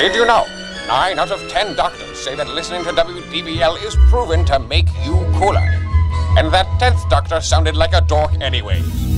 Did you know? 9 out of 10 doctors say that listening to WDBL is proven to make you cooler. And that 10th doctor sounded like a dork anyway.